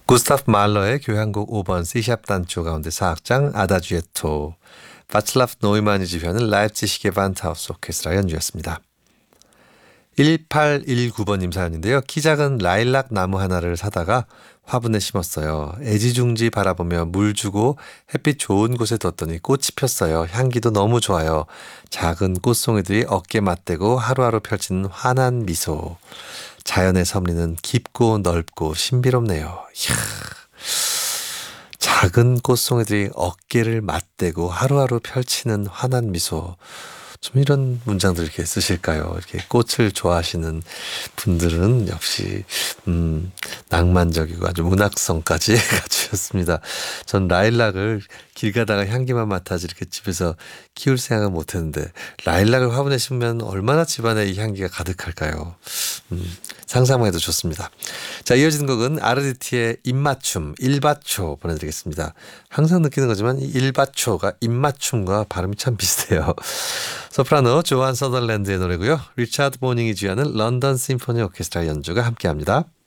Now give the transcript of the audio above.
구스타프 말러의 교향곡 5번 C샵 단조 가운데 4악장 아다지에토, 바츠라프 노이만이 지휘하는 라입지시 게반트하우스 오케스트라 연주였습니다. 1819번님 사연인데요. 키 작은 라일락 나무 하나를 사다가 화분에 심었어요. 애지중지 바라보며 물 주고 햇빛 좋은 곳에 뒀더니 꽃이 폈어요. 향기도 너무 좋아요. 작은 꽃송이들이 어깨 맞대고 하루하루 펼치는 환한 미소. 자연의 섭리는 깊고 넓고 신비롭네요. 이야. 작은 꽃송이들이 어깨를 맞대고 하루하루 펼치는 환한 미소. 좀 이런 문장들 이렇게 쓰실까요? 이렇게 꽃을 좋아하시는 분들은 역시 낭만적이고 아주 문학성까지 갖추셨습니다. 전 라일락을 길 가다가 향기만 맡아지 이렇게 집에서 키울 생각은 못했는데 라일락을 화분에 심으면 얼마나 집안에 이 향기가 가득할까요? 상상만 해도 좋습니다. 자, 이어지는 곡은 아르디티의 입맞춤, 일바초 보내드리겠습니다. 항상 느끼는 거지만 이 일바초가 입맞춤과 발음이 참 비슷해요. 소프라노 조한 서덜랜드의 노래고요. 리차드 보닝이 주연하는 런던 심포니 오케스트라 연주가 함께합니다.